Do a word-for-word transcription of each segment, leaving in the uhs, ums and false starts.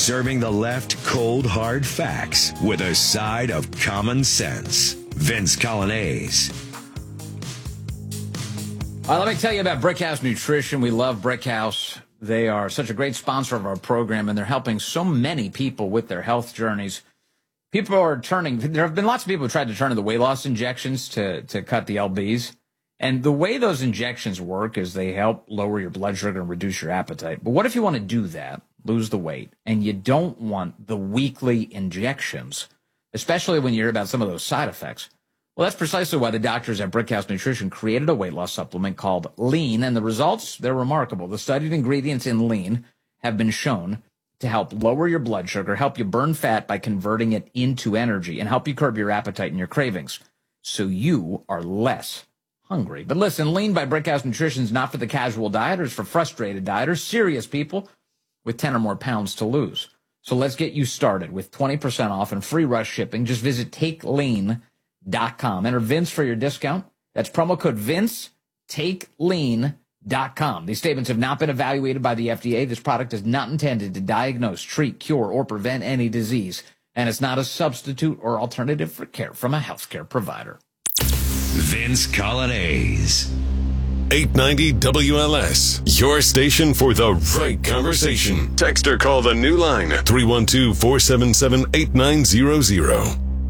Serving the left cold, hard facts with a side of common sense. Vince Coglianese. All right, let me tell you about Brickhouse Nutrition. We love Brickhouse. They are such a great sponsor of our program, and they're helping so many people with their health journeys. People are turning, there have been lots of people who tried to turn to the weight loss injections to, to cut the L Bs. And the way those injections work is they help lower your blood sugar and reduce your appetite. But what if you want to do that, lose the weight, and you don't want the weekly injections, especially when you hear about some of those side effects? Well, that's precisely why the doctors at Brickhouse Nutrition created a weight loss supplement called Lean, and the results, they're remarkable. The studied ingredients in Lean have been shown to help lower your blood sugar, help you burn fat by converting it into energy, and help you curb your appetite and your cravings so you are less hungry. But listen, Lean by Brickhouse Nutrition is not for the casual dieters, for frustrated dieters, serious people with ten or more pounds to lose. So let's get you started with twenty percent off and free rush shipping. Just visit take lean dot com. Enter Vince for your discount. That's promo code Vince, take lean dot com. These statements have not been evaluated by the F D A. This product is not intended to diagnose, treat, cure, or prevent any disease, and it's not a substitute or alternative for care from a healthcare provider. Vince Coglianese. eight ninety W L S, your station for the right conversation. Text or call the new line, three one two, four seven seven, eight nine zero zero.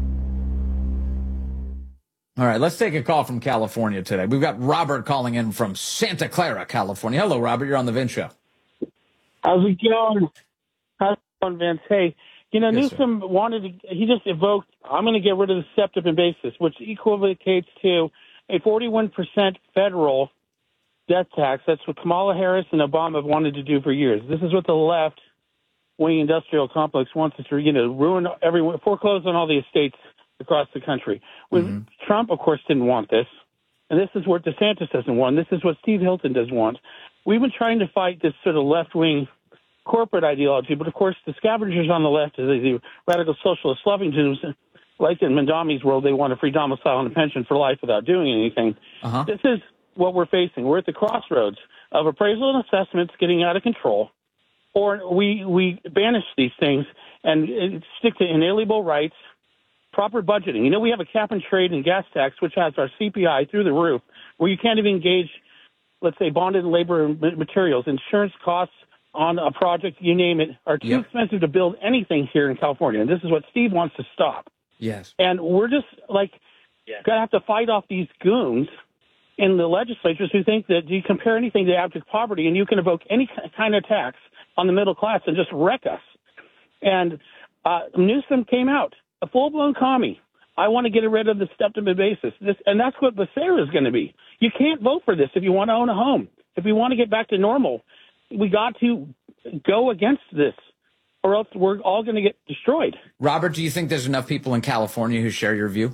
All right, let's take a call from California today. We've got Robert calling in from Santa Clara, California. Hello, Robert. You're on the Vince Show. How's it going? How's it going, Vince? Hey, you know, Yes, Newsom sir. wanted to, he just evoked, I'm going to get rid of the SEPTA and basis, which equivocates to a forty-one percent federal death tax. That's what Kamala Harris and Obama have wanted to do for years. This is what the left-wing industrial complex wants to, you know, ruin everyone, foreclose on all the estates across the country. When Mm-hmm. Trump, of course, didn't want this, and this is what DeSantis doesn't want. This is what Steve Hilton doesn't want. We've been trying to fight this sort of left-wing corporate ideology, but of course the scavengers on the left, the radical socialist Lovingtons, like in Mandami's world, they want a free domicile and a pension for life without doing anything. Uh-huh. This is what we're facing. We're at the crossroads of appraisal and assessments getting out of control, or we we banish these things and stick to inalienable rights, proper budgeting. You know, we have a cap and trade and gas tax, which has our C P I through the roof, where you can't even engage, let's say, bonded labor and materials. Insurance costs on a project, you name it, are too yep. expensive to build anything here in California. And this is what Steve wants to stop. Yes. And we're just, like, yeah. going to have to fight off these goons in the legislatures who think that you compare anything to abject poverty and you can evoke any kind of tax on the middle class and just wreck us. And uh, Newsom came out, a full-blown commie. I want to get rid of the SEPTA basis. This, and that's what Becerra is going to be. You can't vote for this if you want to own a home. If we want to get back to normal, we got to go against this, or else we're all going to get destroyed. Robert, do you think there's enough people in California who share your view?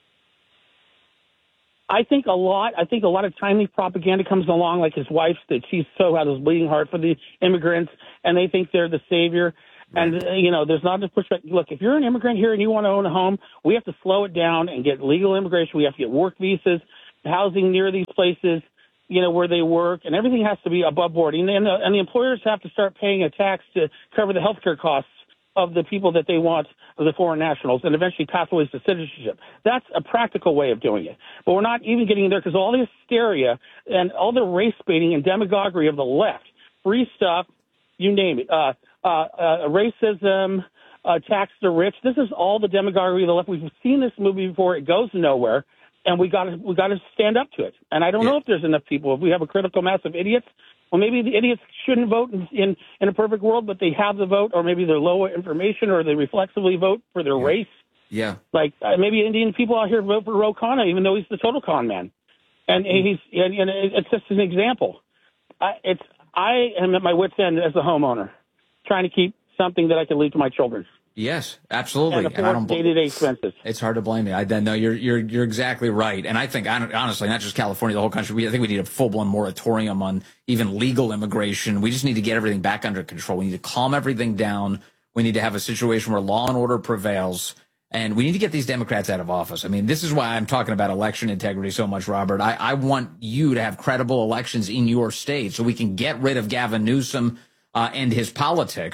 I think a lot. I think a lot of timely propaganda comes along, like his wife, that she's so had this bleeding heart for the immigrants, and they think they're the savior. Right. And, uh, you know, there's not enough pushback. Look, if you're an immigrant here and you want to own a home, we have to slow it down and get legal immigration. We have to get work visas, housing near these places, you know, where they work, and everything has to be above board. And, and, the, and the employers have to start paying a tax to cover the health care costs of the people that they want, of the foreign nationals, and eventually pathways to citizenship. That's a practical way of doing it. But we're not even getting there because all the hysteria and all the race baiting and demagoguery of the left, free stuff, you name it, uh, uh, uh, racism, uh, tax the rich. This is all the demagoguery of the left. We've seen this movie before. It goes nowhere. And we got to we got to stand up to it. And I don't yeah. know if there's enough people. If we have a critical mass of idiots, well, maybe the idiots shouldn't vote in, in, in a perfect world, but they have the vote, or maybe they're low information, or they reflexively vote for their yeah. race. Yeah. Like uh, maybe Indian people out here vote for Ro Khanna, even though he's the total con man. And mm. he's and, and it's just an example. I, it's I am at my wit's end as a homeowner, trying to keep something that I can leave to my children. Yes, absolutely. And afford and I don't, day-to-day expenses. It's hard to blame you. I no, you're you're you're exactly right. And I think honestly, not just California, the whole country. We, I think we need a full-blown moratorium on even legal immigration. We just need to get everything back under control. We need to calm everything down. We need to have a situation where law and order prevails, and we need to get these Democrats out of office. I mean, this is why I'm talking about election integrity so much, Robert. I, I want you to have credible elections in your state so we can get rid of Gavin Newsom uh, and his politics.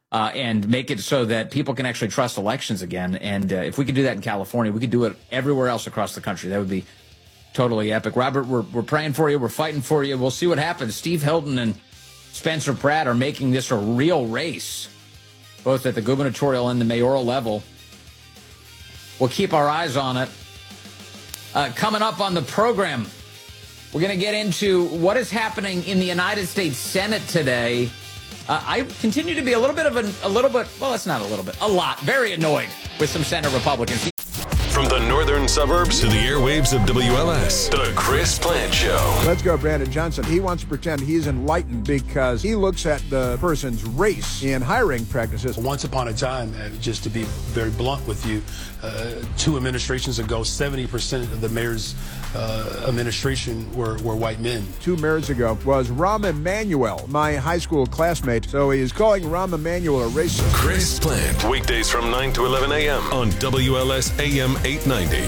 uh, and make it so that people can actually trust elections again. And uh, if we could do that in California, we could do it everywhere else across the country. That would be totally epic. Robert, we're, we're praying for you. We're fighting for you. We'll see what happens. Steve Hilton and Spencer Pratt are making this a real race, both at the gubernatorial and the mayoral level. We'll keep our eyes on it. Uh, coming up on the program, we're going to get into what is happening in the United States Senate today. Uh, I continue to be a little bit of an, a little bit, well, it's not a little bit, a lot, very annoyed with some Senate Republicans. From the northern suburbs to the airwaves of W L S, The Chris Plant Show. Let's go, Brandon Johnson. He wants to pretend he's enlightened because he looks at the person's race in hiring practices. Once upon a time, uh, just to be very blunt with you, uh, two administrations ago, seventy percent of the mayor's uh, administration were, were white men. Two mayors ago was Rahm Emanuel, my high school classmate. So he is calling Rahm Emanuel a racist. Chris Plant, weekdays from nine to eleven a.m. on W L S A M eight ninety.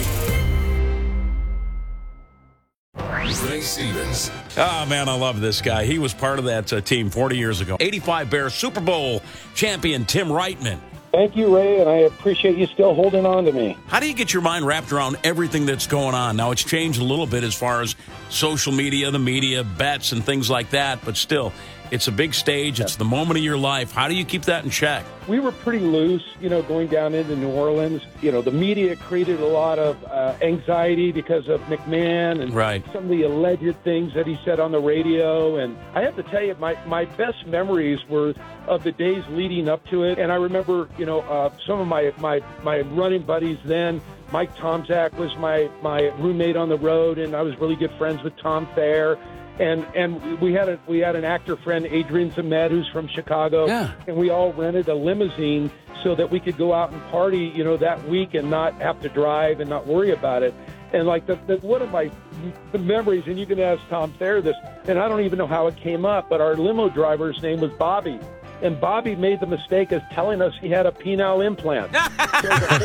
Ray Stevens. Oh, man, I love this guy. He was part of that uh, team forty years ago. eighty-five Bears Super Bowl champion Tim Reitman. Thank you, Ray, and I appreciate you still holding on to me. How do you get your mind wrapped around everything that's going on? Now, it's changed a little bit as far as social media, the media, bets, and things like that, but still, it's a big stage. It's the moment of your life. How do you keep that in check? We were pretty loose, you know, going down into New Orleans. You know, the media created a lot of uh, anxiety because of McMahon and right. some of the alleged things that he said on the radio. And I have to tell you, my, my best memories were of the days leading up to it. And I remember, you know, uh, some of my, my, my running buddies then. Mike Tomczak was my, my roommate on the road, and I was really good friends with Tom Thayer. And and we had a we had an actor friend, Adrian Zamed, who's from Chicago, yeah. and we all rented a limousine so that we could go out and party, you know, that week and not have to drive and not worry about it. And like the, the one of my the memories, and you can ask Tom Thayer this, and I don't even know how it came up, but our limo driver's name was Bobby, and Bobby made the mistake of telling us he had a penile implant. So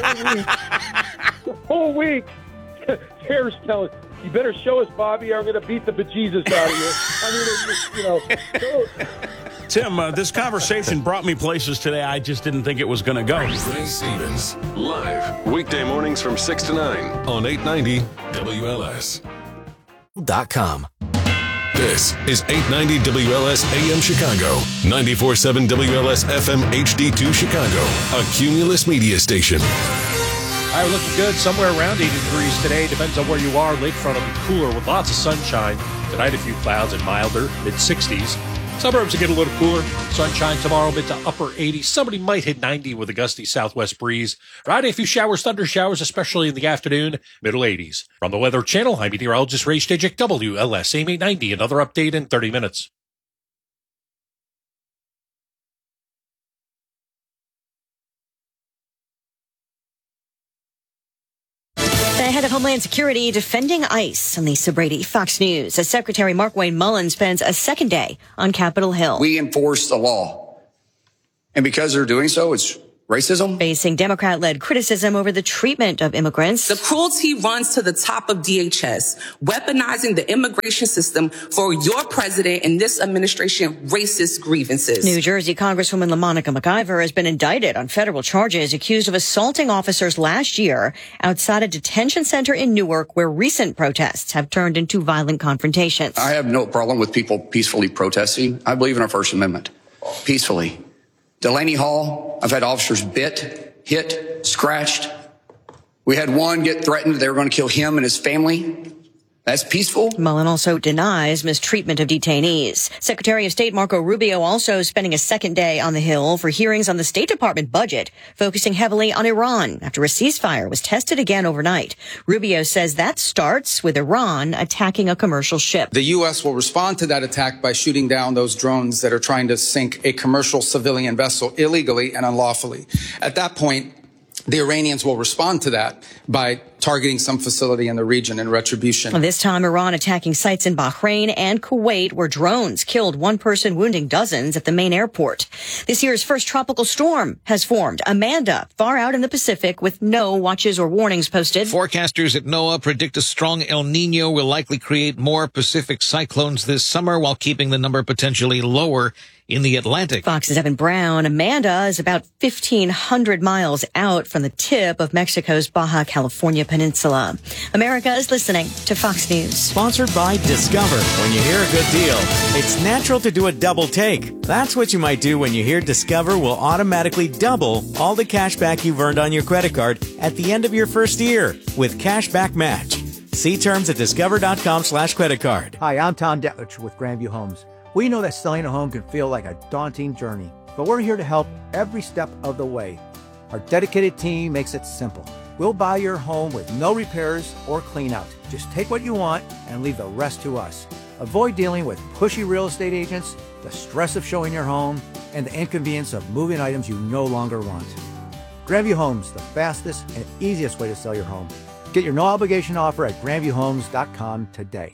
the whole week, the whole week, Thayer's telling. You better show us, Bobby, or I'm going to beat the bejesus out of you. I mean, it's just, you know. So. Tim, uh, this conversation brought me places today I just didn't think it was going to go. Ray Stevens, live, weekday mornings from six to nine on eight ninety W L S. Dot com. This is eight ninety W L S A M Chicago, ninety-four point seven W L S F M H D two Chicago, a Cumulus media station. All right, we're looking good. Somewhere around eighty degrees today. Depends on where you are. Lakefront will be cooler with lots of sunshine. Tonight, a few clouds and milder, mid sixties. Suburbs will get a little cooler. Sunshine tomorrow, mid to upper eighties. Somebody might hit ninety with a gusty southwest breeze. Friday, a few showers, thunder showers, especially in the afternoon, middle eighties. From the Weather Channel, I'm meteorologist Ray Stajic, W L S A M eight ninety. Another update in thirty minutes. The head of Homeland Security defending ICE on Lisa Brady, Fox News, as Secretary Markwayne Mullin spends a second day on Capitol Hill. We enforce the law. And because they're doing so, it's racism. Facing Democrat-led criticism over the treatment of immigrants. The cruelty runs to the top of D H S, weaponizing the immigration system for your president and this administration racist grievances. New Jersey Congresswoman LaMonica McIver has been indicted on federal charges accused of assaulting officers last year outside a detention center in Newark where recent protests have turned into violent confrontations. I have no problem with people peacefully protesting. I believe in our First Amendment. Peacefully. Delaney Hall, I've had officers bit, hit, scratched. We had one get threatened. They were going to kill him and his family. That's peaceful. Mullin also denies mistreatment of detainees. Secretary of State Marco Rubio also spending a second day on the Hill for hearings on the State Department budget, focusing heavily on Iran after a ceasefire was tested again overnight. Rubio says that starts with Iran attacking a commercial ship. The U S will respond to that attack by shooting down those drones that are trying to sink a commercial civilian vessel illegally and unlawfully. At that point, the Iranians will respond to that by targeting some facility in the region in retribution. This time, Iran attacking sites in Bahrain and Kuwait where drones killed one person, wounding dozens at the main airport. This year's first tropical storm has formed, Amanda, far out in the Pacific with no watches or warnings posted. Forecasters at NOAA predict a strong El Nino will likely create more Pacific cyclones this summer while keeping the number potentially lower in the Atlantic. Fox's Evan Brown. Amanda is about fifteen hundred miles out from the tip of Mexico's Baja California Peninsula. America is listening to Fox News. Sponsored by Discover. When you hear a good deal, it's natural to do a double take. That's what you might do when you hear Discover will automatically double all the cash back you've earned on your credit card at the end of your first year with Cashback Match. See terms at discover.com slash credit card. Hi, I'm Tom Detlich with Grandview Homes. We know that selling a home can feel like a daunting journey, but we're here to help every step of the way. Our dedicated team makes it simple. We'll buy your home with no repairs or clean out. Just take what you want and leave the rest to us. Avoid dealing with pushy real estate agents, the stress of showing your home, and the inconvenience of moving items you no longer want. Grandview Homes, the fastest and easiest way to sell your home. Get your no-obligation offer at grandview homes dot com today.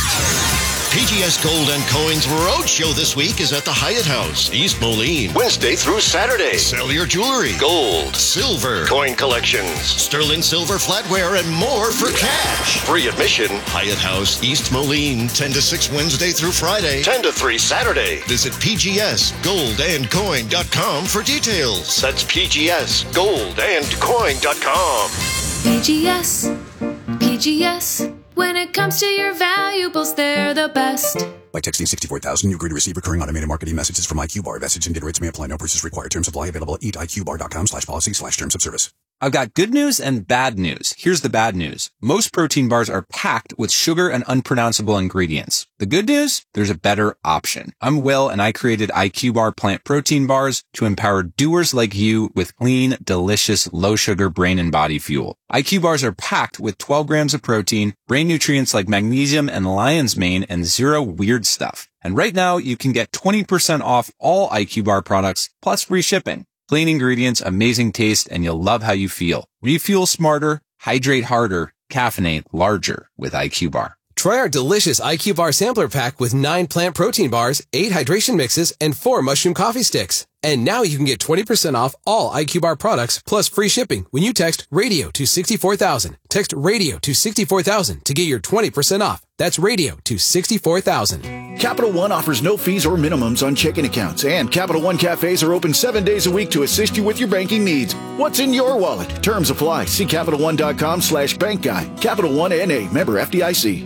P G S Gold and Coins Roadshow this week is at the Hyatt House, East Moline. Wednesday through Saturday. Sell your jewelry, gold, silver, coin collections, sterling silver flatware, and more for cash. Free admission. Hyatt House, East Moline, ten to six Wednesday through Friday, ten to three Saturday. Visit P G S gold and coin dot com for details. That's P G S gold and coin dot com. P G S, P G S. When it comes to your valuables, they're the best. By texting sixty-four thousand, you agree to receive recurring automated marketing messages from IQBar. Message and data rates may apply. No purchase required. Terms apply. Available at eat I Q bar dot com slash policy slash terms of service. I've got good news and bad news. Here's the bad news. Most protein bars are packed with sugar and unpronounceable ingredients. The good news? There's a better option. I'm Will, and I created IQBar plant protein bars to empower doers like you with clean, delicious, low-sugar brain and body fuel. I Q bars are packed with twelve grams of protein, brain nutrients like magnesium and lion's mane, and zero weird stuff. And right now, you can get twenty percent off all I Q bar products, plus free shipping. Clean ingredients, amazing taste, and you'll love how you feel. Refuel smarter, hydrate harder, caffeinate larger with I Q bar. Try our delicious I Q Bar Sampler Pack with nine plant protein bars, eight hydration mixes, and four mushroom coffee sticks. And now you can get twenty percent off all I Q Bar products plus free shipping when you text radio to sixty-four thousand. Text radio to sixty-four thousand to get your twenty percent off. That's radio to sixty-four thousand. Capital One offers no fees or minimums on checking accounts, and Capital One cafes are open seven days a week to assist you with your banking needs. What's in your wallet? Terms apply. See Capital One dot com slash bank guide. Capital One N A, member F D I C.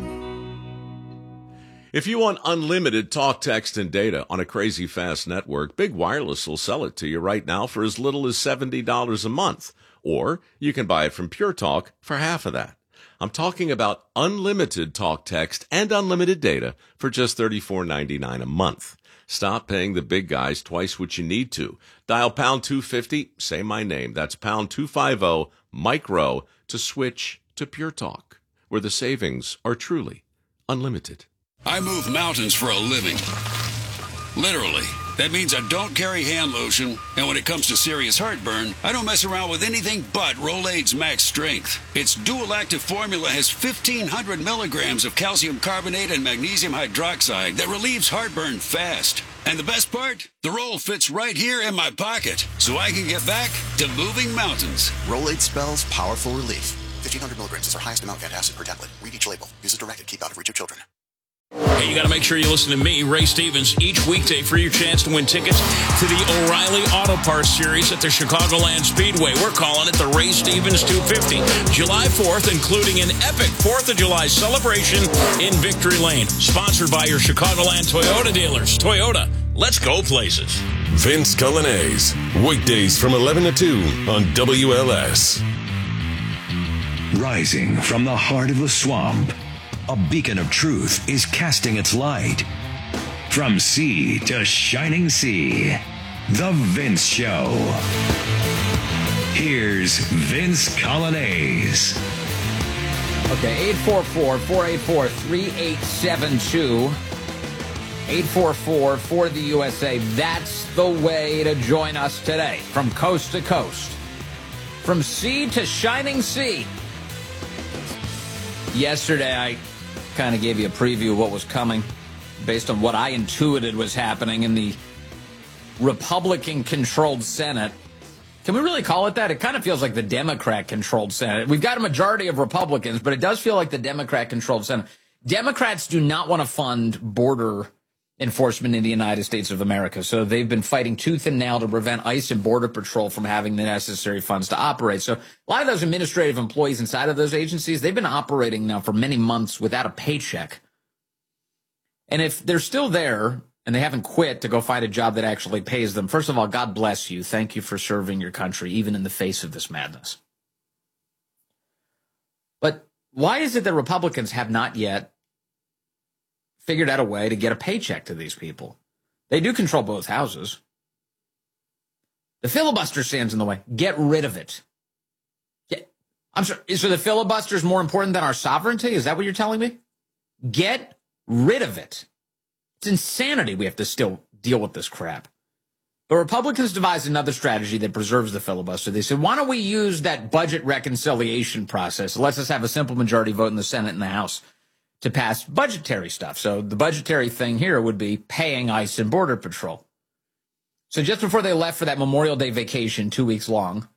If you want unlimited talk, text, and data on a crazy fast network, Big Wireless will sell it to you right now for as little as seventy dollars a month. Or you can buy it from Pure Talk for half of that. I'm talking about unlimited talk, text, and unlimited data for just thirty-four ninety-nine a month. Stop paying the big guys twice what you need to. Dial pound two fifty, say my name. That's pound two fifty, micro, to switch to Pure Talk, where the savings are truly unlimited. I move mountains for a living. Literally. That means I don't carry hand lotion, and when it comes to serious heartburn, I don't mess around with anything but Rolaids Max Strength. Its dual-active formula has fifteen hundred milligrams of calcium carbonate and magnesium hydroxide that relieves heartburn fast. And the best part? The roll fits right here in my pocket, so I can get back to moving mountains. Rolaids spells powerful relief. fifteen hundred milligrams is our highest amount of antacid per tablet. Read each label. Use as directed. Keep out of reach of children. Hey, you got to make sure you listen to me, Ray Stevens, each weekday for your chance to win tickets to the O'Reilly Auto Parts Series at the Chicagoland Speedway. We're calling it the Ray Stevens two fifty, July fourth, including an epic fourth of July celebration in Victory Lane. Sponsored by your Chicagoland Toyota dealers. Toyota, let's go places. Vince Coglianese, weekdays from eleven to two on W L S. Rising from the heart of the swamp, a beacon of truth is casting its light. From sea to shining sea, The Vince Show. Here's Vince Coglianese. Okay, eight four four, four eight four, three eight seven two. eight four four, four the U S A. That's the way to join us today. From coast to coast. From sea to shining sea. Yesterday, I kind of gave you a preview of what was coming based on what I intuited was happening in the Republican-controlled Senate. Can we really call it that? It kind of feels like the Democrat-controlled Senate. We've got a majority of Republicans, but it does feel like the Democrat-controlled Senate. Democrats do not want to fund border enforcement in the United States of America. So they've been fighting tooth and nail to prevent ICE and Border Patrol from having the necessary funds to operate. So a lot of those administrative employees inside of those agencies, they've been operating now for many months without a paycheck. And if they're still there and they haven't quit to go find a job that actually pays them, first of all, God bless you. Thank you for serving your country, even in the face of this madness. But why is it that Republicans have not yet figured out a way to get a paycheck to these people? They do control both houses. The filibuster stands in the way. Get rid of it. Get, I'm sorry. So the filibuster is more important than our sovereignty? Is that what you're telling me? Get rid of it. It's insanity. We have to still deal with this crap. The Republicans devised another strategy that preserves the filibuster. They said, why don't we use that budget reconciliation process? It lets us have a simple majority vote in the Senate and the House to pass budgetary stuff. So the budgetary thing here would be paying ICE and Border Patrol. So just before they left for that Memorial Day vacation, two weeks long,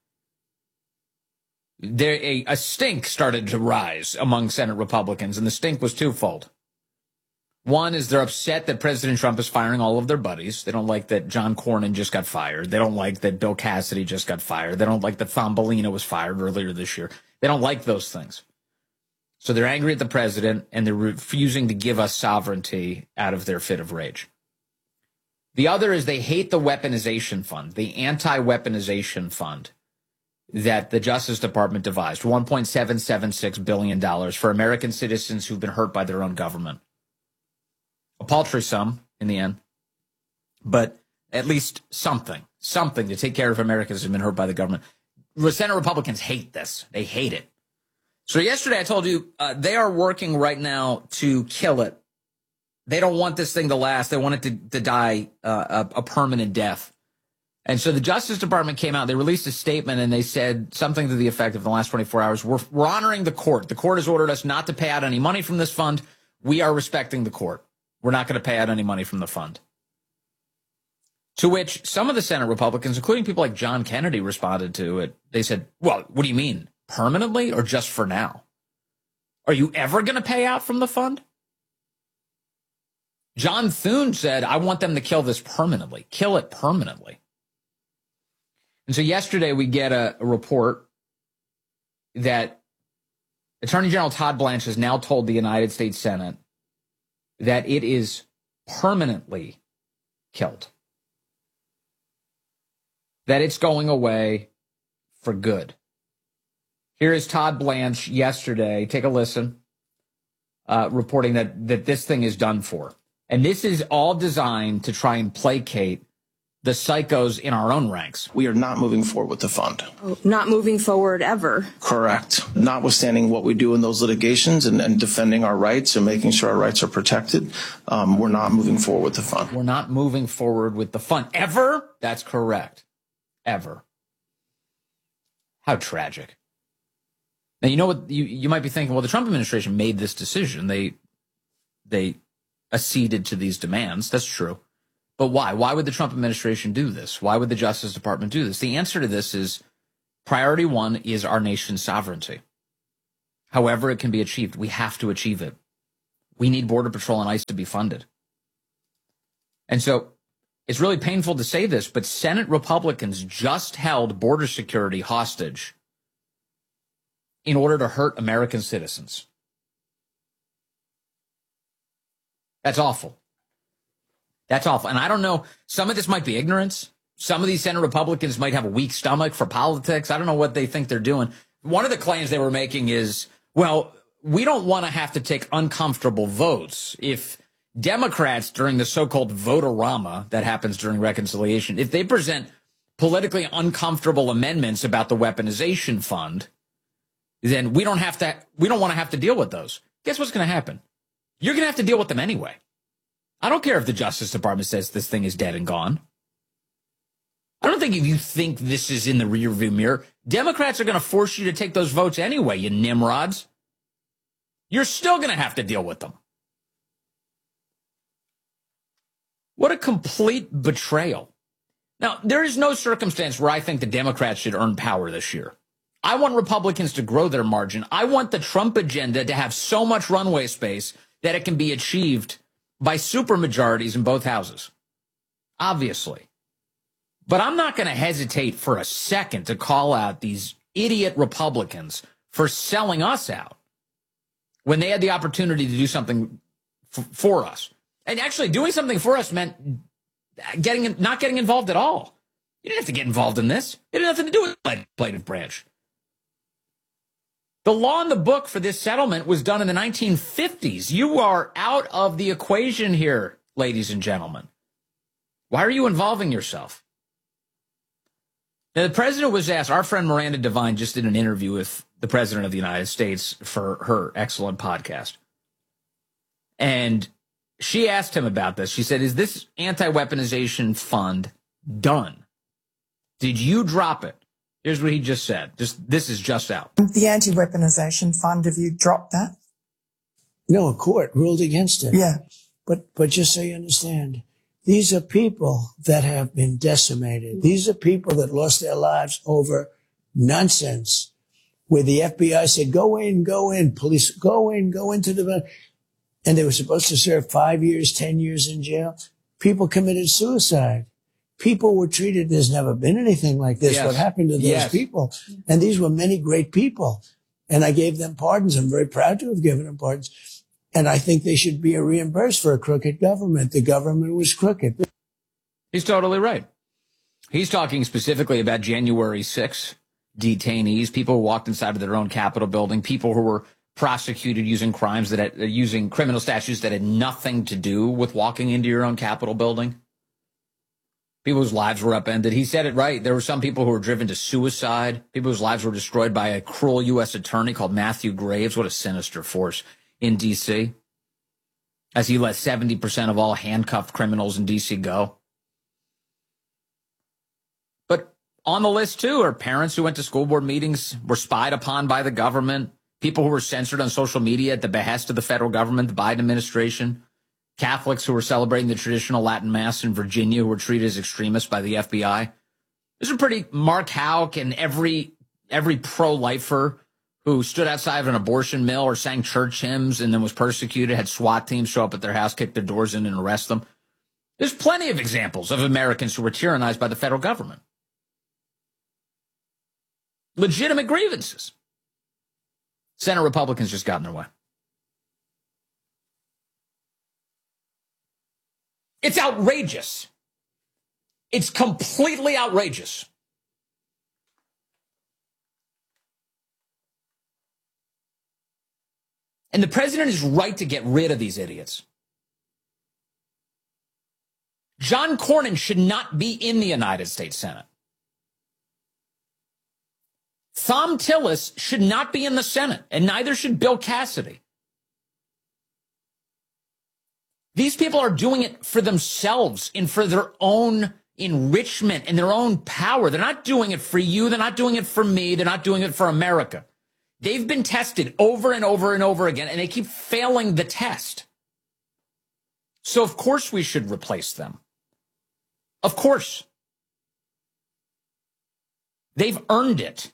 there a, a stink started to rise among Senate Republicans, and the stink was twofold. One is they're upset that President Trump is firing all of their buddies. They don't like that John Cornyn just got fired. They don't like that Bill Cassidy just got fired. They don't like that Thumbelina was fired earlier this year. They don't like those things. So they're angry at the president, and they're refusing to give us sovereignty out of their fit of rage. The other is they hate the weaponization fund, the anti-weaponization fund that the Justice Department devised, one point seven seven six billion dollars for American citizens who've been hurt by their own government. A paltry sum in the end, but at least something, something to take care of Americans who've been hurt by the government. Senate Republicans hate this. They hate it. So yesterday I told you uh, they are working right now to kill it. They don't want this thing to last. They want it to, to die uh, a, a permanent death. And so the Justice Department came out. They released a statement, and they said something to the effect of, in the last twenty-four hours, we're, we're honoring the court. The court has ordered us not to pay out any money from this fund. We are respecting the court. We're not going to pay out any money from the fund. To which some of the Senate Republicans, including people like John Kennedy, responded to it. They said, well, what do you mean? Permanently or just for now? Are you ever going to pay out from the fund? John Thune said, I want them to kill this permanently. Kill it permanently. And so yesterday we get a, a report that Attorney General Todd Blanche has now told the United States Senate that it is permanently killed. That it's going away for good. Here is Todd Blanche yesterday, take a listen, uh, reporting that, that this thing is done for. And this is all designed to try and placate the psychos in our own ranks. We are not moving forward with the fund. Not moving forward ever. Correct. Notwithstanding what we do in those litigations and, and defending our rights and making sure our rights are protected, um, we're not moving forward with the fund. We're not moving forward with the fund. Ever? That's correct. Ever. How tragic. Now, you know what? You, you might be thinking, well, the Trump administration made this decision. They, they acceded to these demands. That's true. But why? Why would the Trump administration do this? Why would the Justice Department do this? The answer to this is priority one is our nation's sovereignty. However it can be achieved, we have to achieve it. We need Border Patrol and ICE to be funded. And so it's really painful to say this, but Senate Republicans just held border security hostage in order to hurt American citizens. That's awful. That's awful. And I don't know, some of this might be ignorance. Some of these Senate Republicans might have a weak stomach for politics. I don't know what they think they're doing. One of the claims they were making is, well, we don't want to have to take uncomfortable votes. If Democrats during the so-called vote-a-rama that happens during reconciliation, if they present politically uncomfortable amendments about the weaponization fund, then we don't have to, we don't want to have to deal with those. Guess what's going to happen? You're going to have to deal with them anyway. I don't care if the Justice Department says this thing is dead and gone. I don't think if you think this is in the rearview mirror, Democrats are going to force you to take those votes anyway, you nimrods. You're still going to have to deal with them. What a complete betrayal. Now, there is no circumstance where I think the Democrats should earn power this year. I want Republicans to grow their margin. I want the Trump agenda to have so much runway space that it can be achieved by supermajorities in both houses, obviously. But I'm not going to hesitate for a second to call out these idiot Republicans for selling us out when they had the opportunity to do something f- for us. And actually doing something for us meant getting not getting involved at all. You didn't have to get involved in this. It had nothing to do with the legislative branch. The law in the book for this settlement was done in the nineteen fifties. You are out of the equation here, ladies and gentlemen. Why are you involving yourself? Now, the president was asked, our friend Miranda Devine just did an interview with the president of the United States for her excellent podcast. And she asked him about this. She said, is this anti-weaponization fund done? Did you drop it? Here's what he just said. Just this is just out. The anti-weaponization fund, have you dropped that? No, a court ruled against it. Yeah. But, but just so you understand, these are people that have been decimated. These are people that lost their lives over nonsense, where the F B I said, go in, go in, police, go in, go into the, and they were supposed to serve five years, ten years in jail. People committed suicide. People were treated, there's never been anything like this. Yes. What happened to those Yes. people? And these were many great people. And I gave them pardons. I'm very proud to have given them pardons. And I think they should be reimbursed for a crooked government. The government was crooked. He's totally right. He's talking specifically about January sixth detainees, people who walked inside of their own Capitol building, people who were prosecuted using crimes that had, uh, using criminal statutes that had nothing to do with walking into your own Capitol building. People whose lives were upended. He said it right. There were some people who were driven to suicide, people whose lives were destroyed by a cruel U S attorney called Matthew Graves. What a sinister force in D C, as he let seventy percent of all handcuffed criminals in D C go. But on the list, too, are parents who went to school board meetings, were spied upon by the government, people who were censored on social media at the behest of the federal government, the Biden administration, Catholics who were celebrating the traditional Latin Mass in Virginia who were treated as extremists by the F B I. This is pretty Mark Houck and every every pro-lifer who stood outside of an abortion mill or sang church hymns and then was persecuted, had SWAT teams show up at their house, kick their doors in, and arrest them. There's plenty of examples of Americans who were tyrannized by the federal government. Legitimate grievances. Senate Republicans just got in their way. It's outrageous. It's completely outrageous. And the president is right to get rid of these idiots. John Cornyn should not be in the United States Senate. Thom Tillis should not be in the Senate, and neither should Bill Cassidy. These people are doing it for themselves and for their own enrichment and their own power. They're not doing it for you. They're not doing it for me. They're not doing it for America. They've been tested over and over and over again, and they keep failing the test. So, of course, we should replace them. Of course. They've earned it.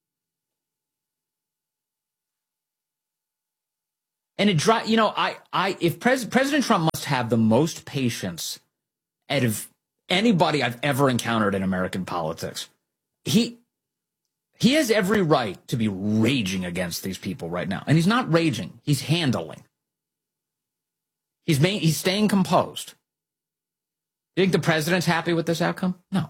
And it dry, you know, I, I, if Pres- President Trump must have the most patience out of anybody I've ever encountered in American politics. He, he has every right to be raging against these people right now. And he's not raging. He's handling. He's main, he's staying composed. You think the president's happy with this outcome? No.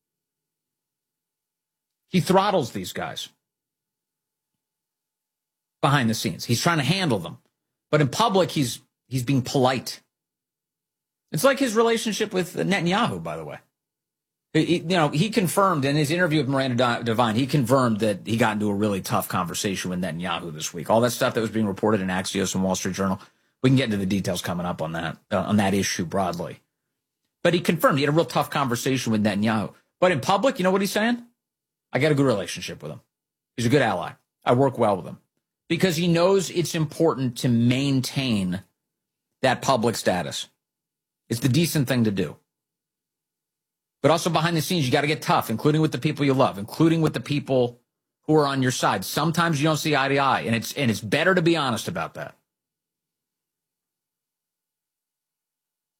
He throttles these guys behind the scenes. He's trying to handle them. But in public, he's he's being polite. It's like his relationship with Netanyahu, by the way. He, you know, he confirmed in his interview with Miranda Devine, he confirmed that he got into a really tough conversation with Netanyahu this week. All that stuff that was being reported in Axios and Wall Street Journal, we can get into the details coming up on that, uh, on that issue broadly. But he confirmed he had a real tough conversation with Netanyahu. But in public, you know what he's saying? I got a good relationship with him. He's a good ally. I work well with him. Because he knows it's important to maintain that public status. It's the decent thing to do. But also behind the scenes, you got to get tough, including with the people you love, including with the people who are on your side. Sometimes you don't see eye to eye, and it's and it's better to be honest about that.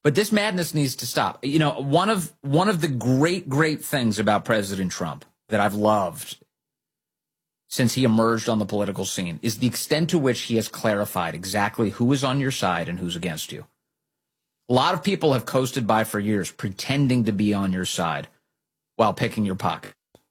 But this madness needs to stop. You know, one of one of the great, great things about President Trump that I've loved since he emerged on the political scene is the extent to which he has clarified exactly who is on your side and who's against you. A lot of people have coasted by for years pretending to be on your side while picking your pocket.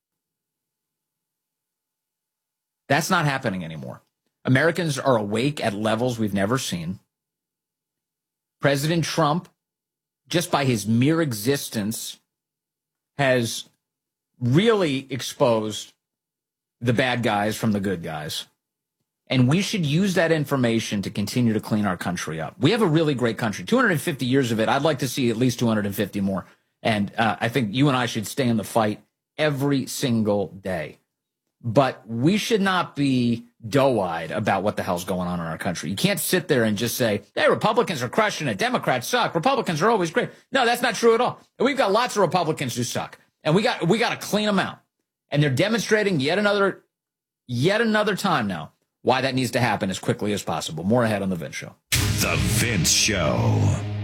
That's not happening anymore. Americans are awake at levels we've never seen. President Trump, just by his mere existence, has really exposed the bad guys from the good guys. And we should use that information to continue to clean our country up. We have a really great country. two hundred fifty years of it. I'd like to see at least two hundred fifty more. And uh, I think you and I should stay in the fight every single day. But we should not be doe-eyed about what the hell's going on in our country. You can't sit there and just say, hey, Republicans are crushing it. Democrats suck. Republicans are always great. No, that's not true at all. And we've got lots of Republicans who suck. And we got we got to clean them out. And they're demonstrating yet another, yet another time now why that needs to happen as quickly as possible. More ahead on The Vince Show. The Vince Show.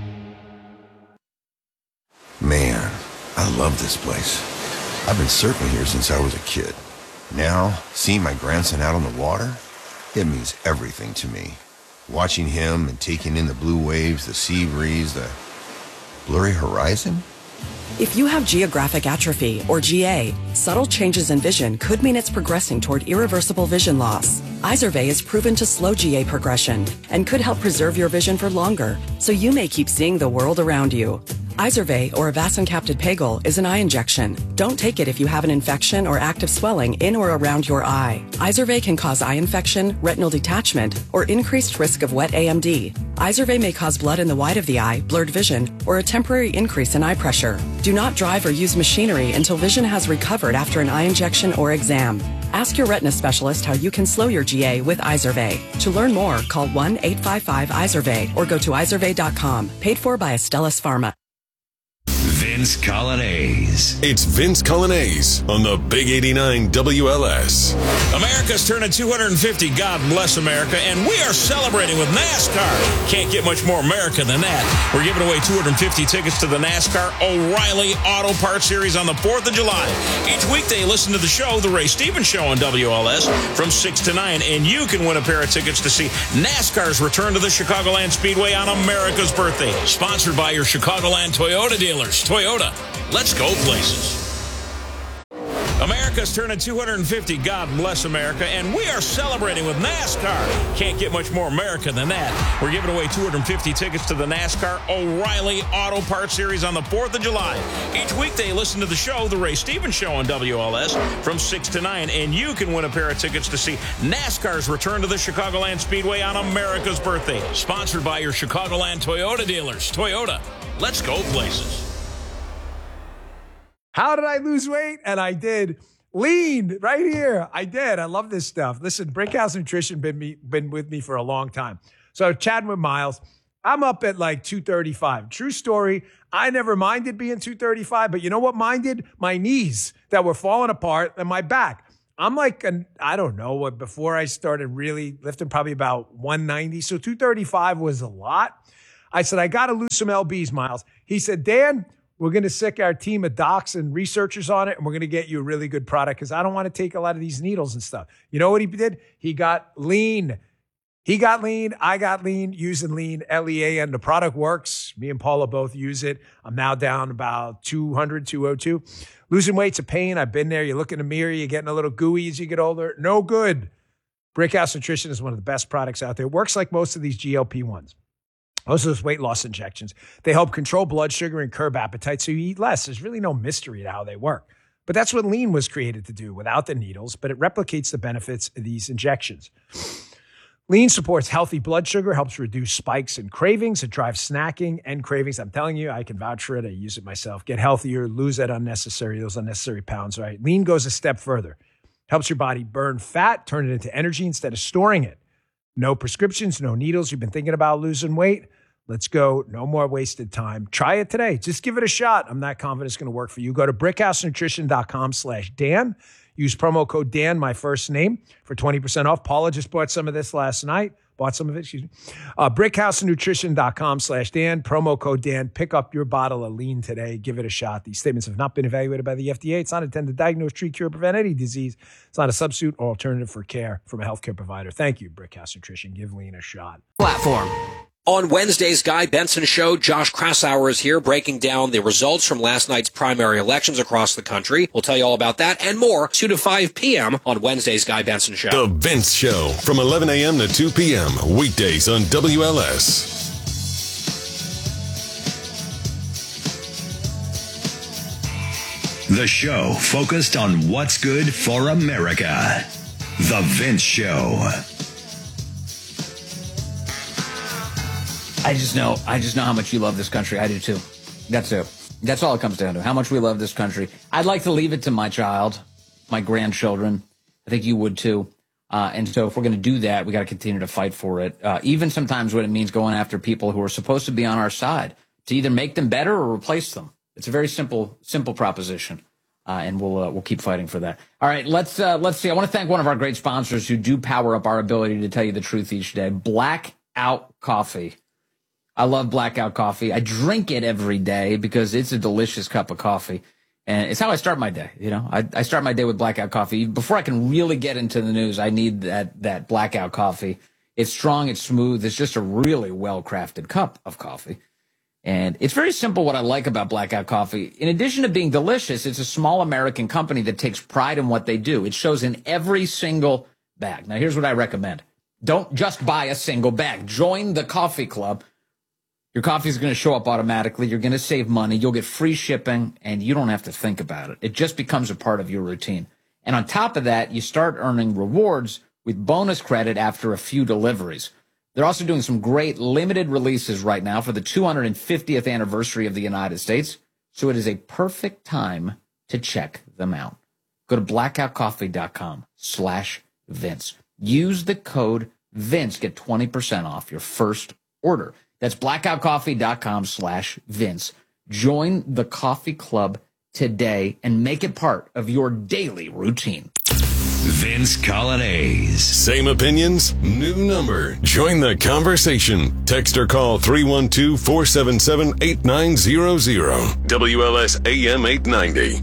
Man, I love this place. I've been surfing here since I was a kid. Now, seeing my grandson out on the water, it means everything to me. Watching him and taking in the blue waves, the sea breeze, the blurry horizon. If you have geographic atrophy, or G A, subtle changes in vision could mean it's progressing toward irreversible vision loss. Izervay is proven to slow G A progression and could help preserve your vision for longer, so you may keep seeing the world around you. Izervay, or avacincaptad pegol, is an eye injection. Don't take it if you have an infection or active swelling in or around your eye. Izervay can cause eye infection, retinal detachment, or increased risk of wet A M D. Izervay may cause blood in the white of the eye, blurred vision, or a temporary increase in eye pressure. Do not drive or use machinery until vision has recovered after an eye injection or exam. Ask your retina specialist how you can slow your G A with Izervay. To learn more, call one eight five five Izervay or go to izervay dot com. Paid for by Astellas Pharma. Vince Coglianese. It's Vince Coglianese on the Big eighty-nine W L S. America's turning two hundred fifty. God bless America. And we are celebrating with NASCAR. Can't get much more America than that. We're giving away two hundred fifty tickets to the NASCAR O'Reilly Auto Parts Series on the fourth of July. Each weekday, listen to the show, The Ray Stevens Show on W L S from six to nine. And you can win a pair of tickets to see NASCAR's return to the Chicagoland Speedway on America's birthday. Sponsored by your Chicagoland Toyota dealers. Toyota, let's go places. America's turning two hundred fifty. God bless America. And we are celebrating with NASCAR. Can't get much more America than that. We're giving away two hundred fifty tickets to the NASCAR O'Reilly Auto Parts Series on the fourth of July. Each weekday, listen to the show, The Ray Stevens Show on W L S from six to nine. And you can win a pair of tickets to see NASCAR's return to the Chicagoland Speedway on America's birthday. Sponsored by your Chicagoland Toyota dealers. Toyota, let's go places. How did I lose weight? And I did. Lean right here. I did. I love this stuff. Listen, Brickhouse Nutrition been me been with me for a long time. So chatting with Miles, I'm up at like two thirty-five. True story. I never minded being two thirty-five, but you know what minded? My knees that were falling apart and my back. I'm like, an, I don't know what, before I started really lifting, probably about one ninety. So two thirty-five was a lot. I said, I got to lose some L Bs, Miles. He said, Dan, we're going to sick our team of docs and researchers on it, and we're going to get you a really good product because I don't want to take a lot of these needles and stuff. You know what he did? He got lean. He got lean. I got lean using lean, L E A N. The product works. Me and Paula both use it. I'm now down about two hundred, two oh two. Losing weight's a pain. I've been there. You look in the mirror. You're getting a little gooey as you get older. No good. Brickhouse Nutrition is one of the best products out there. It works like most of these G L P ones. Most of those weight loss injections, they help control blood sugar and curb appetite so you eat less. There's really no mystery to how they work. But that's what lean was created to do without the needles, but it replicates the benefits of these injections. Lean supports healthy blood sugar, helps reduce spikes and cravings. It drives snacking and cravings. I'm telling you, I can vouch for it. I use it myself. Get healthier, lose that unnecessary, those unnecessary pounds, right? Lean goes a step further. Helps your body burn fat, turn it into energy instead of storing it. No prescriptions, no needles. You've been thinking about losing weight? Let's go. No more wasted time. Try it today. Just give it a shot. I'm not confident it's going to work for you. Go to brickhousenutrition.com slash Dan. Use promo code Dan, my first name, for twenty percent off. Paula just bought some of this last night. Bought some of it, excuse me. Uh, brickhousenutrition.com slash Dan, promo code Dan. Pick up your bottle of lean today. Give it a shot. These statements have not been evaluated by the F D A. It's not intended to diagnose, treat, cure, prevent any disease. It's not a substitute or alternative for care from a healthcare provider. Thank you, Brickhouse Nutrition. Give lean a shot. Platform. On Wednesday's Guy Benson Show, Josh Krausauer is here breaking down the results from last night's primary elections across the country. We'll tell you all about that and more, two to five p.m. on Wednesday's Guy Benson Show. The Vince Show from eleven a.m. to two p.m. weekdays on W L S. The show focused on what's good for America. The Vince Show. I just know, I just know how much you love this country. I do too. That's it. That's all it comes down to. How much we love this country. I'd like to leave it to my child, my grandchildren. I think you would too. Uh, and so if we're going to do that, we got to continue to fight for it. Uh, even sometimes when it means going after people who are supposed to be on our side to either make them better or replace them. It's a very simple, simple proposition. Uh, and we'll, uh, we'll keep fighting for that. All right. Let's, uh, let's see. I want to thank one of our great sponsors who do power up our ability to tell you the truth each day. Blackout Coffee. I love Blackout Coffee. I drink it every day because it's a delicious cup of coffee. And it's how I start my day. You know, I, I start my day with Blackout Coffee. Before I can really get into the news, I need that, that Blackout Coffee. It's strong. It's smooth. It's just a really well-crafted cup of coffee. And it's very simple what I like about Blackout Coffee. In addition to being delicious, it's a small American company that takes pride in what they do. It shows in every single bag. Now, here's what I recommend. Don't just buy a single bag. Join the coffee club. Your coffee is going to show up automatically. You're going to save money. You'll get free shipping, and you don't have to think about it. It just becomes a part of your routine. And on top of that, you start earning rewards with bonus credit after a few deliveries. They're also doing some great limited releases right now for the two hundred fiftieth anniversary of the United States. So it is a perfect time to check them out. Go to blackoutcoffee.com slash Vince. Use the code Vince. Get twenty percent off your first order. That's blackoutcoffee.com slash Vince. Join the coffee club today and make it part of your daily routine. Vince Colonnese. Same opinions, new number. Join the conversation. Text or call three one two, four seven seven, eight nine zero zero. W L S A M eight ninety.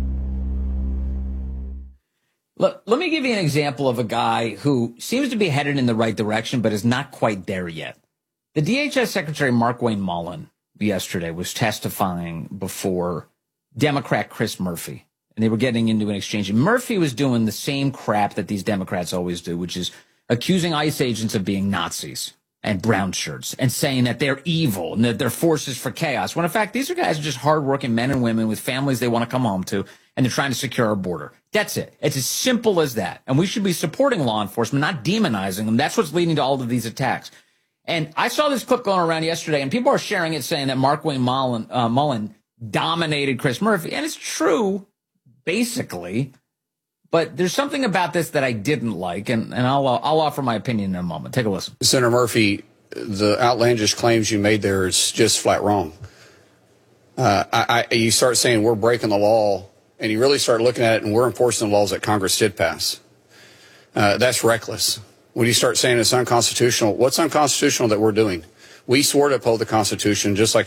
Let, let me give you an example of a guy who seems to be headed in the right direction, but is not quite there yet. The D H S Secretary Markwayne Mullin yesterday was testifying before Democrat Chris Murphy, and they were getting into an exchange. And Murphy was doing the same crap that these Democrats always do, which is accusing ICE agents of being Nazis and brown shirts and saying that they're evil and that they're forces for chaos. When in fact, these are guys who are just hardworking men and women with families they want to come home to, and they're trying to secure our border. That's it. It's as simple as that. And we should be supporting law enforcement, not demonizing them. That's what's leading to all of these attacks. And I saw this clip going around yesterday, and people are sharing it saying that Markwayne Mullin, uh, Mullin dominated Chris Murphy. And it's true, basically. But there's something about this that I didn't like, and, and I'll, I'll offer my opinion in a moment. Take a listen. Senator Murphy, the outlandish claims you made there is just flat wrong. Uh, I, I, you start saying we're breaking the law, and you really start looking at it, and we're enforcing the laws that Congress did pass. Uh, that's reckless. When you start saying it's unconstitutional, what's unconstitutional that we're doing? We swore to uphold the Constitution just like